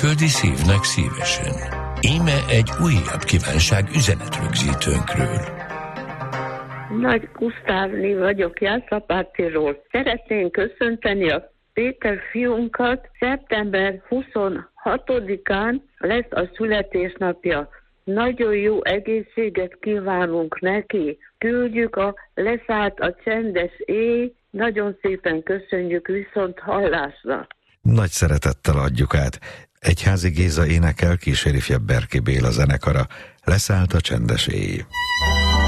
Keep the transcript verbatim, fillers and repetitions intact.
küldi szívnek szívesen. Íme egy újabb kívánság üzenetrögzítőnkről. Nagy Gusztávné vagyok, Jászlapátiról. Szeretném köszönteni a Péter fiunkat. Szeptember huszonhatodikán lesz a születésnapja. Nagyon jó egészséget kívánunk neki. Küldjük a Leszállt a csendes éj. Nagyon szépen köszönjük, viszont hallásra. Nagy szeretettel adjuk át. Egyházi Géza énekel, kíséri Berki Béla zenekara. Leszállt a csendes éj.